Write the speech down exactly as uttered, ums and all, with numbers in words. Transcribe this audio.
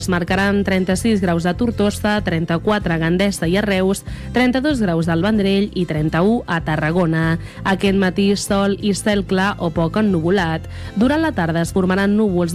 Es marcaran trenta-sis graus a Tortosa, trenta-quatre a Gandesa i a Reus, trenta-dos graus al Vendrell i trenta-u a Tarragona. Aquest matí sol i cel clar o poc ennuvolat. Durant la tarda es formaran núvols